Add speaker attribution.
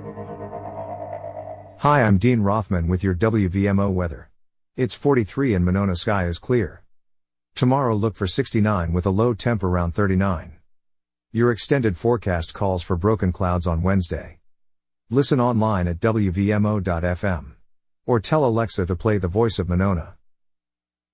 Speaker 1: Hi, I'm Dean Rothman with your WVMO weather. It's 43 and Monona, sky is clear. Tomorrow look for 69 with a low temp around 39. Your extended forecast calls for broken clouds on Wednesday. Listen online at WVMO.fm. Or tell Alexa to play The Voice of Monona.